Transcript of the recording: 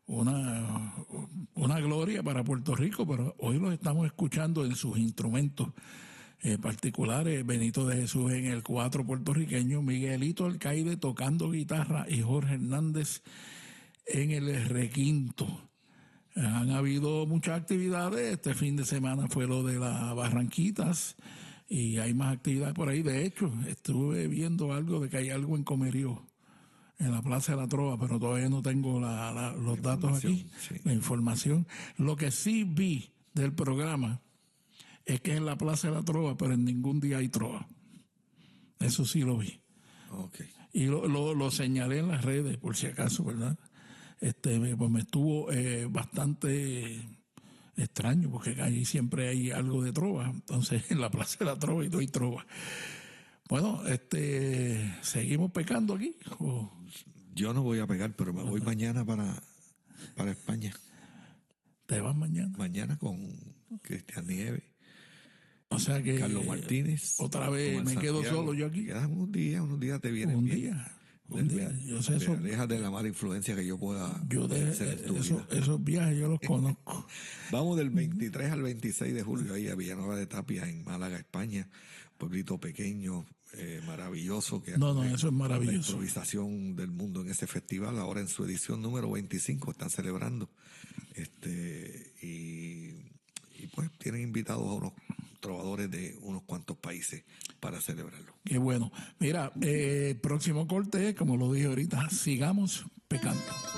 una gloria para Puerto Rico, pero hoy los estamos escuchando en sus instrumentos particulares. Benito de Jesús en el cuatro puertorriqueño, Miguelito Alcaide tocando guitarra y Jorge Hernández en el requinto. Han habido muchas actividades. Este fin de semana fue lo de las Barranquitas y hay más actividades por ahí. De hecho, estuve viendo algo de que hay algo en Comerío, en la Plaza de la Trova, pero todavía no tengo los datos aquí, sí, la información. Lo que sí vi del programa es que es en la Plaza de la Trova, pero en ningún día hay trova. Eso sí lo vi. Okay. Y lo señalé en las redes, por si acaso, ¿verdad? Pues me estuvo bastante extraño, porque allí siempre hay algo de trova. Entonces, en la Plaza de la Trova y no hay trova. Bueno, ¿seguimos pecando aquí? Yo no voy a pecar, pero me voy mañana para España. ¿Te vas mañana? Mañana con Cristian Nieves. O sea que Carlos Martínez. Otra vez me quedo solo yo aquí. Quedan unos días te vienen bien. Un día. Yo sé eso. Deja de la mala influencia que yo pueda hacer en tu vida. Esos viajes yo los conozco. Vamos del 23 al 26 de julio ahí a Villanueva de Tapia en Málaga, España. Pueblito pequeño, maravilloso. Que eso es maravilloso. La improvisación del mundo en ese festival. Ahora en su edición número 25 están celebrando. Y pues tienen invitados a unos trovadores de unos cuantos países para celebrarlo. Qué bueno. Mira, próximo corte, como lo dije ahorita, sigamos pecando.